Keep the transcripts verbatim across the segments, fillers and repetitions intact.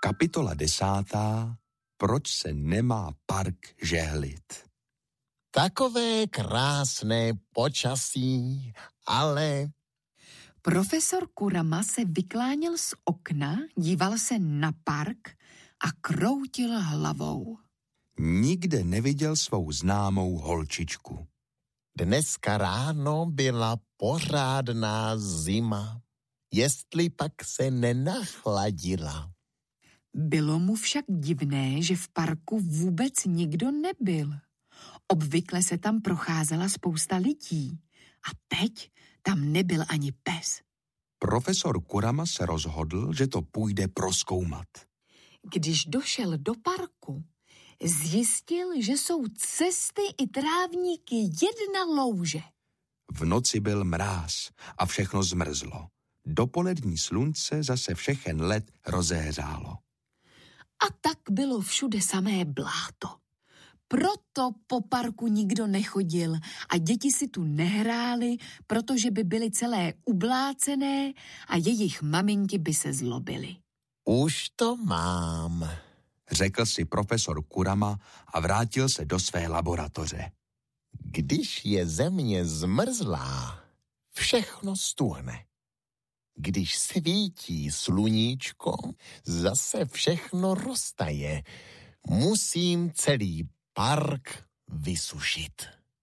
Kapitola desátá. Proč se nemá park žehlit? Takové krásné počasí, ale... Profesor Kurama se vykláněl z okna, díval se na park a kroutil hlavou. Nikde neviděl svou známou holčičku. Dneska ráno byla pořádná zima. Jestli pak se nenachladila. Bylo mu však divné, že v parku vůbec nikdo nebyl. Obvykle se tam procházela spousta lidí a teď tam nebyl ani pes. Profesor Kurama se rozhodl, že to půjde prozkoumat. Když došel do parku, zjistil, že jsou cesty i trávníky jedna louže. V noci byl mráz a všechno zmrzlo. Dopolední slunce zase všechen led rozehřálo. A tak bylo všude samé bláto. Proto po parku nikdo nechodil a děti si tu nehrály, protože by byly celé ublácené a jejich maminky by se zlobily. Už to mám, řekl si profesor Kurama a vrátil se do své laboratoře. Když je země zmrzlá, všechno stuhne. Když svítí sluníčko, zase všechno roztaje. Musím celý park vysušit.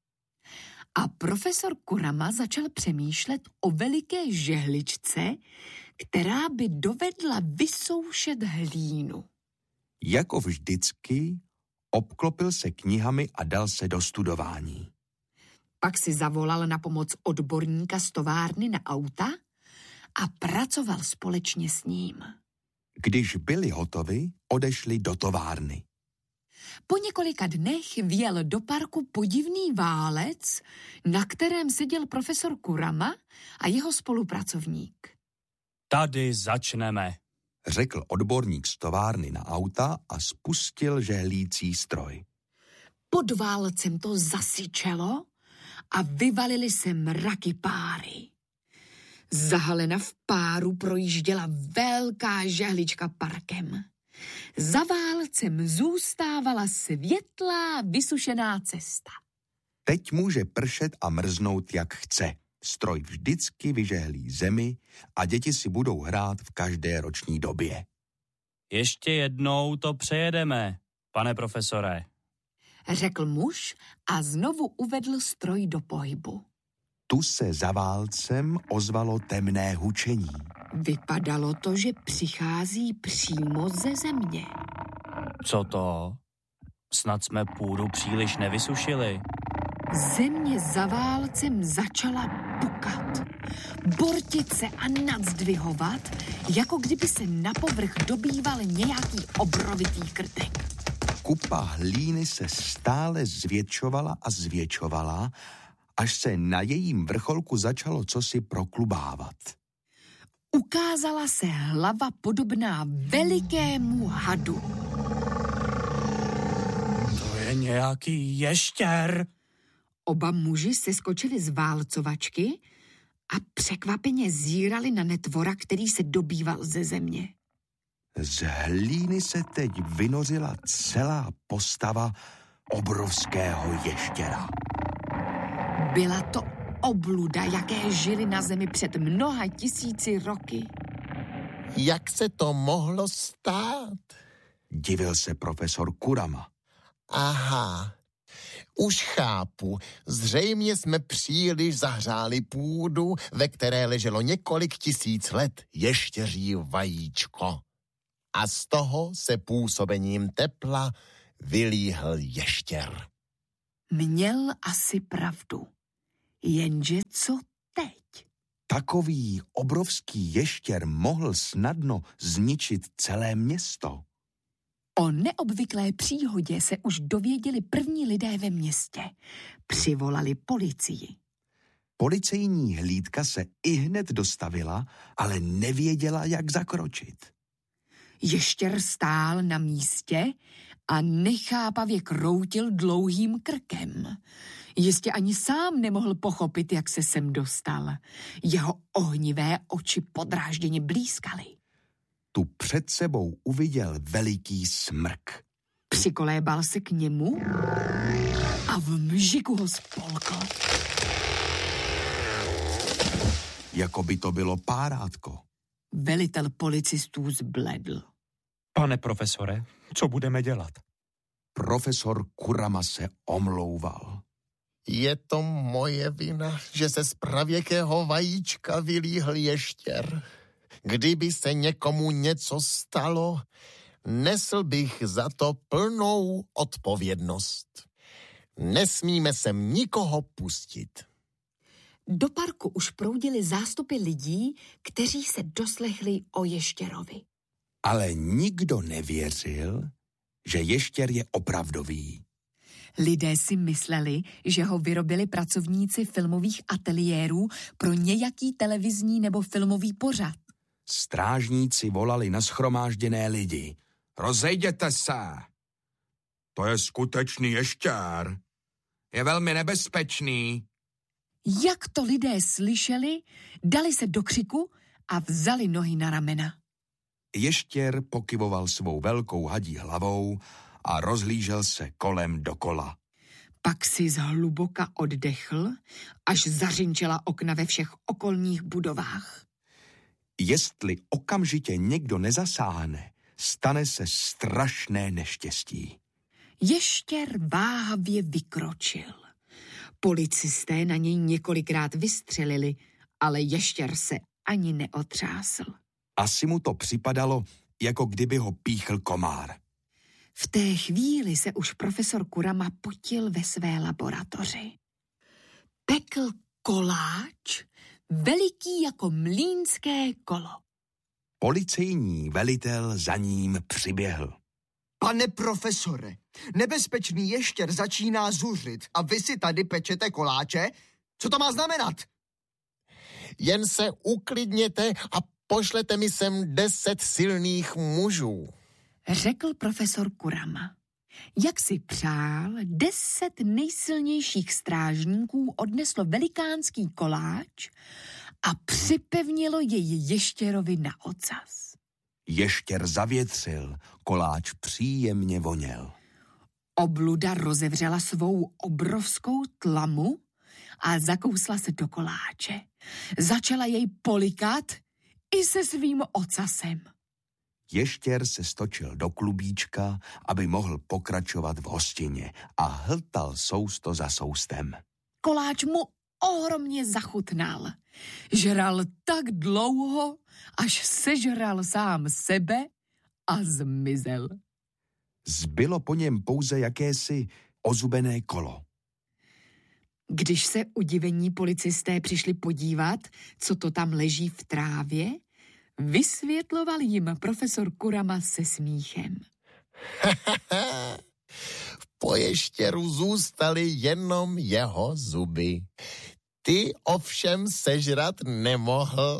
A profesor Kurama začal přemýšlet o veliké žehličce, která by dovedla vysoušet hlínu. Jako vždycky obklopil se knihami a dal se do studování. Pak si zavolal na pomoc odborníka z továrny na auta a pracoval společně s ním. Když byli hotovi, odešli do továrny. Po několika dnech vjel do parku podivný válec, na kterém seděl profesor Kurama a jeho spolupracovník. Tady začneme, řekl odborník z továrny na auta a spustil žehlící stroj. Pod válcem to zasyčelo a vyvalily se mraky páry. Zahalena v páru projížděla velká žehlička parkem. Za válcem zůstávala světlá, vysušená cesta. Teď může pršet a mrznout, jak chce. Stroj vždycky vyžehlí zemi a děti si budou hrát v každé roční době. Ještě jednou to přejedeme, pane profesore, řekl muž a znovu uvedl stroj do pohybu. Tu se za válcem ozvalo temné hučení. Vypadalo to, že přichází přímo ze země. Co to? Snad jsme půdu příliš nevysušili. Země za válcem začala pukat, bortit se a nadzdvihovat, jako kdyby se na povrch dobýval nějaký obrovitý krtek. Kupa hlíny se stále zvětšovala a zvětšovala, až se na jejím vrcholku začalo cosi proklubávat. Ukázala se hlava podobná velikému hadu. To je nějaký ještěr. Oba muži se skočili z válcovačky a překvapeně zírali na netvora, který se dobýval ze země. Z hlíny se teď vynořila celá postava obrovského ještěra. Byla to obluda, jaké žili na zemi před mnoha tisíci roky. Jak se to mohlo stát? Divil se profesor Kurama. Aha, už chápu. Zřejmě jsme příliš zahřáli půdu, ve které leželo několik tisíc let ještěří vajíčko. A z toho se působením tepla vylíhl ještěr. Měl asi pravdu. Jenže co teď? Takový obrovský ještěr mohl snadno zničit celé město. O neobvyklé příhodě se už dověděli první lidé ve městě. Přivolali policii. Policejní hlídka se ihned dostavila, ale nevěděla, jak zakročit. Ještěr stál na místě a nechápavě kroutil dlouhým krkem. Jistě ani sám nemohl pochopit, jak se sem dostal. Jeho ohnivé oči podrážděně blýskaly. tu před sebou uviděl veliký smrk. Přikolébal se k němu a v mžiku ho spolkl. Jako by to bylo párátko. Velitel policistů zbledl. Pane profesore, co budeme dělat? Profesor Kurama se omlouval. Je to moje vina, že se z pravěkého vajíčka vylíhl ještěr. Kdyby se někomu něco stalo, nesl bych za to plnou odpovědnost. Nesmíme sem nikoho pustit. Do parku už proudily zástupy lidí, kteří se doslechli o ještěrovi. Ale nikdo nevěřil, že ještěr je opravdový. Lidé si mysleli, že ho vyrobili pracovníci filmových ateliérů pro nějaký televizní nebo filmový pořad. Strážníci volali na shromážděné lidi. Rozejděte se! To je skutečný ještěr. Je velmi nebezpečný. Jak to lidé slyšeli, dali se do křiku a vzali nohy na ramena. Ještěr pokyvoval svou velkou hadí hlavou a rozhlížel se kolem dokola. Pak si zhluboka oddechl, až zařinčela okna ve všech okolních budovách. Jestli okamžitě někdo nezasáhne, stane se strašné neštěstí. Ještěr váhavě vykročil. Policisté na něj několikrát vystřelili, ale ještěr se ani neotřásl. Asi mu to připadalo, jako kdyby ho píchl komár. V té chvíli se už profesor Kurama potil ve své laboratoři. Pekl koláč, veliký jako mlýnské kolo. Policejní velitel za ním přiběhl. Pane profesore, nebezpečný ještěr začíná zuřit a vy si tady pečete koláče? Co to má znamenat? Jen se uklidněte a pošlete mi sem deset silných mužů, řekl profesor Kurama. Jak si přál, deset nejsilnějších strážníků odneslo velikánský koláč a připevnilo jej ještěrovi na ocas. Ještěr zavětřil, koláč příjemně voněl. Obluda rozevřela svou obrovskou tlamu a zakousla se do koláče. Začala jej polikat i se svým ocasem. Ještěr se stočil do klubíčka, aby mohl pokračovat v hostině a hltal sousto za soustem. Koláč mu ohromně zachutnal. Žral tak dlouho, až sežral sám sebe a zmizel. Zbylo po něm pouze jakési ozubené kolo. Když se udivení policisté přišli podívat, co to tam leží v trávě, vysvětloval jim profesor Kurama se smíchem. Po ještěru zůstaly jenom jeho zuby. Ty ovšem sežrat nemohl.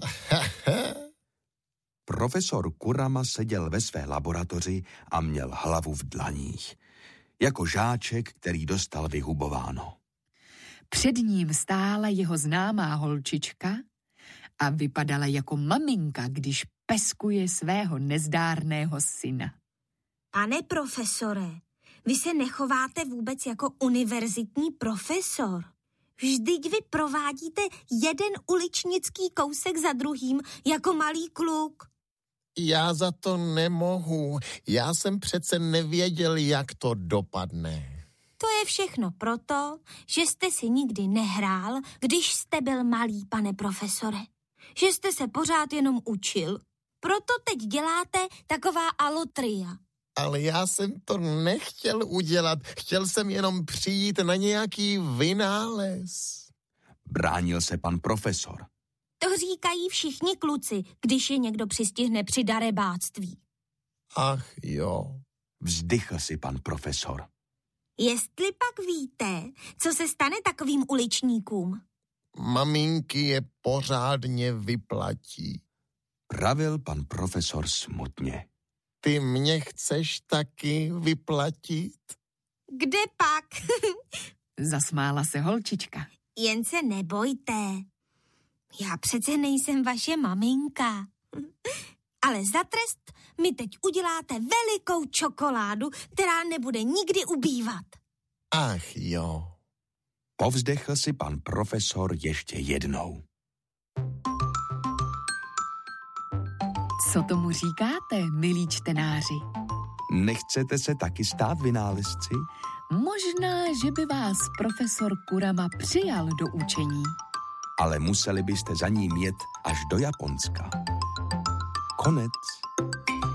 Profesor Kurama seděl ve své laboratoři a měl hlavu v dlaních. Jako žáček, který dostal vyhubováno. Před ním stála jeho známá holčička a vypadala jako maminka, když peskuje svého nezdárného syna. Pane profesore, vy se nechováte vůbec jako univerzitní profesor. Vždyť vy provádíte jeden uličnický kousek za druhým jako malý kluk. Já za to nemohu. Já jsem přece nevěděl, jak to dopadne. To je všechno proto, že jste si nikdy nehrál, když jste byl malý, pane profesore. Že jste se pořád jenom učil. Proto teď děláte taková alotria. Ale já jsem to nechtěl udělat. Chtěl jsem jenom přijít na nějaký vynález. Bránil se pan profesor. To říkají všichni kluci, když je někdo přistihne při darebáctví. Ach jo. Vzdychl si pan profesor. Jestli pak víte, co se stane takovým uličníkům? Maminky je pořádně vyplatí. Pravil pan profesor smutně. Ty mě chceš taky vyplatit? Kde pak? Zasmála se holčička. Jen se nebojte. Já přece nejsem vaše maminka. Ale za trest mi teď uděláte velikou čokoládu, která nebude nikdy ubývat. Ach jo. Povzdechl si pan profesor ještě jednou. Co tomu říkáte, milí čtenáři? Nechcete se taky stát vynálezci? Možná, že by vás profesor Kurama přijal do učení. Ale museli byste za ním jet až do Japonska. Konec.